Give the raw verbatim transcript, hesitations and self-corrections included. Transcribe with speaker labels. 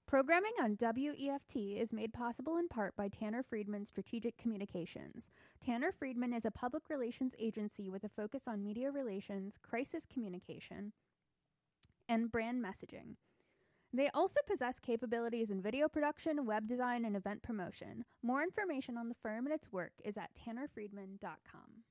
Speaker 1: Programming on W E F T is made possible in part by Tanner Friedman Strategic Communications. Tanner Friedman is a public relations agency with a focus on media relations, crisis communication, and brand messaging. They also possess capabilities in video production, web design, and event promotion. More information on the firm and its work is at tanner friedman dot com.